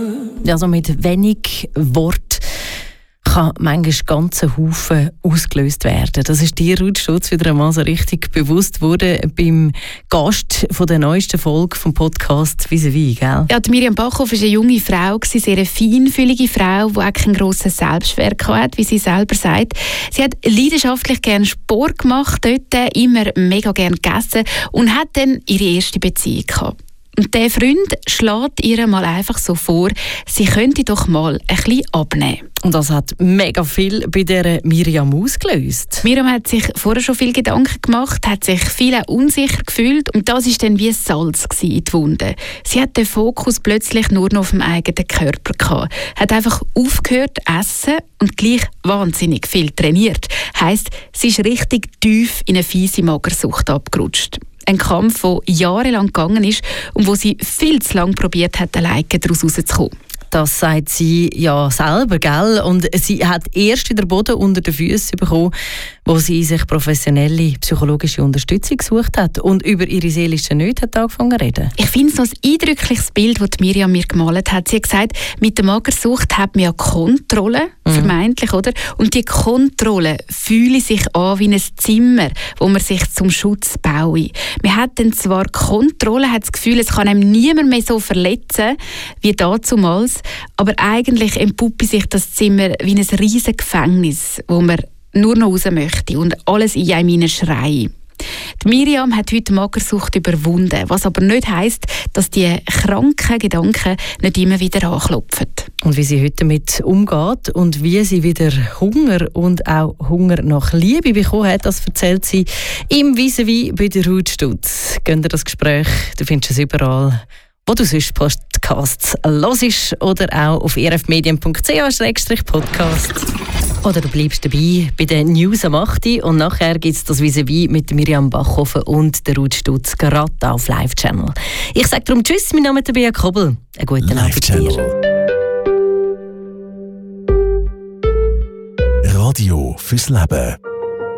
Also mit wenig Wort kann manchmal ganze Haufen ausgelöst werden. Das ist dir, Ruth Stutz, wieder einmal so richtig bewusst worden beim Gast von der neuesten Folge vom Podcast «Vis-à-vis», gell? Ja, die Miriam Bachhoff war eine junge Frau, eine sehr feinfühlige Frau, die auch keinen grossen Selbstwert hatte, wie sie selber sagt. Sie hat leidenschaftlich gerne Sport gemacht, dort immer mega gerne gegessen und hat dann ihre erste Beziehung gehabt. Und der Freund schlägt ihr mal einfach so vor, sie könnte doch mal ein bisschen abnehmen. Und das hat mega viel bei dieser Miriam ausgelöst. Miriam hat sich vorher schon viel Gedanken gemacht, hat sich viel unsicher gefühlt und das war dann wie Salz in die Wunde. Sie hat den Fokus plötzlich nur noch auf dem eigenen Körper gehabt, hat einfach aufgehört zu essen und gleich wahnsinnig viel trainiert. Heisst, sie ist richtig tief in eine fiese Magersucht abgerutscht. Ein Kampf, der jahrelang gegangen ist und wo sie viel zu lange probiert hat, alleine daraus rauszukommen. Das sagt sie ja selber, gell? Und sie hat erst wieder Boden unter den Füßen bekommen, wo sie sich professionelle psychologische Unterstützung gesucht hat und über ihre seelischen Nöte hat angefangen zu reden. Ich finde es noch ein eindrückliches Bild, das Miriam mir gemalt hat. Sie hat gesagt, mit der Magersucht hat man ja Kontrolle, vermeintlich, oder? Und die Kontrolle fühle sich an wie ein Zimmer, wo man sich zum Schutz baue. Man hat dann zwar Kontrolle, hat das Gefühl, es kann einem niemand mehr so verletzen wie dazumals, aber eigentlich entpuppt sich das Zimmer wie ein riesiges Gefängnis, wo man nur noch raus möchte und alles in einem schreien. Die Miriam hat heute Magersucht überwunden, was aber nicht heisst, dass die kranken Gedanken nicht immer wieder anklopfen. Und wie sie heute damit umgeht und wie sie wieder Hunger und auch Hunger nach Liebe bekommen hat, das erzählt sie im Vis-à-vis bei der Ruth Stutz. Gönnt ihr das Gespräch, du findest es überall, wo du sonst Podcasts hörst oder auch auf erfmedien.ch/podcast. Oder du bleibst dabei bei den News am 8. und nachher gibt es das Vis-à-vis mit Miriam Bachhoff und der Ruth Stutz gerade auf Live-Channel. Ich sage darum Tschüss, mein Name ist Tabea Kobel. Einen guten Abend dir. Radio fürs Leben.